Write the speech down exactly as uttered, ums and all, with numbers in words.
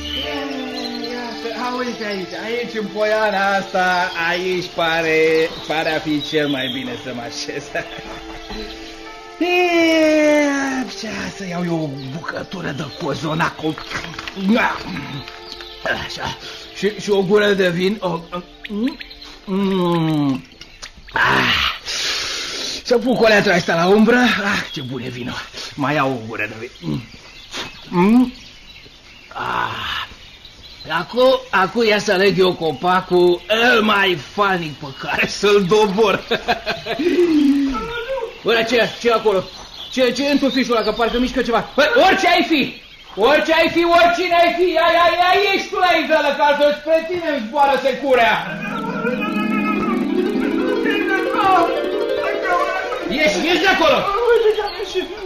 Iată, uite aici, aici în poiana asta, aici pare, pare a fi cel mai bine să mă așez. Să iau eu o bucătură de cozonac. Așa, și, și o gură de vin. Mm. Ah. Să pun coleatul ăsta la umbră. Ah, ce bun e vinul. Mai iau o gură de vin. Mm. Ah. Acum, acum ia să aleg eu copacul el mai fanic pe care să-l dobor. Bă, ce ce acolo? Ce ce în tufișul ăla, că parcă mișcă ceva? Bă, orice ai fi! Orice ai fi, oricine ai fi! Ai, ai, ai, ești tu la iveală, că altfel spre tine îmi zboară securea! Ieși, ieși de acolo!